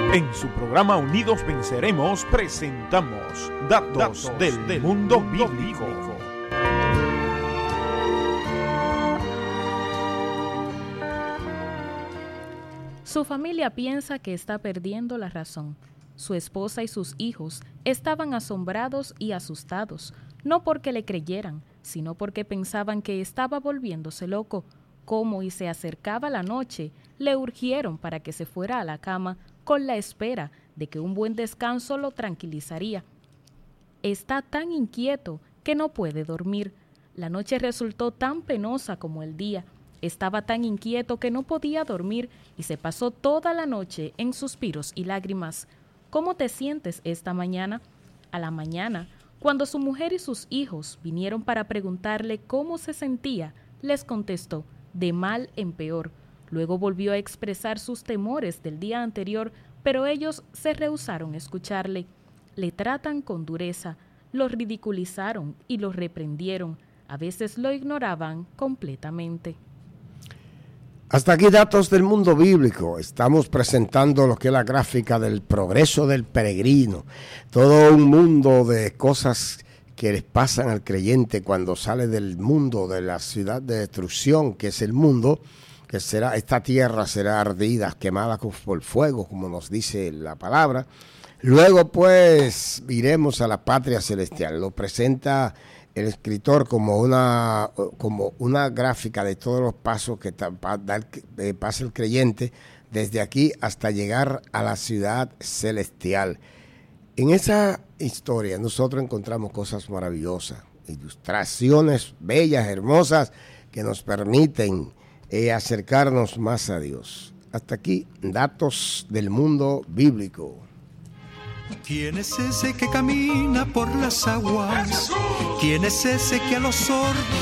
En su programa Unidos Venceremos presentamos Datos del Mundo Bíblico. Su familia piensa que está perdiendo la razón. Su esposa y sus hijos estaban asombrados y asustados, no porque le creyeran, sino porque pensaban que estaba volviéndose loco. Como y se acercaba la noche, le urgieron para que se fuera a la cama con la espera de que un buen descanso lo tranquilizaría. Está tan inquieto que no puede dormir. La noche resultó tan penosa como el día. Estaba tan inquieto que no podía dormir y se pasó toda la noche en suspiros y lágrimas. ¿Cómo te sientes esta mañana? A la mañana, cuando su mujer y sus hijos vinieron para preguntarle cómo se sentía, les contestó, de mal en peor. Luego volvió a expresar sus temores del día anterior, pero ellos se rehusaron a escucharle. Le tratan con dureza, lo ridiculizaron y lo reprendieron. A veces lo ignoraban completamente. Hasta aquí Datos del Mundo Bíblico. Estamos presentando lo que es la gráfica del progreso del peregrino. Todo un mundo de cosas que les pasan al creyente cuando sale del mundo de la ciudad de destrucción, que es el mundo, que será, esta tierra será ardida, quemada por fuego, como nos dice la palabra. Luego pues iremos a la patria celestial. Lo presenta el escritor como una gráfica de todos los pasos que pasa el creyente desde aquí hasta llegar a la ciudad celestial. En esa historia nosotros encontramos cosas maravillosas, ilustraciones bellas, hermosas, que nos permiten acercarnos más a Dios. Hasta aquí, Datos del Mundo Bíblico. ¿Quién es ese que camina por las aguas? ¿Quién es ese que a los sordos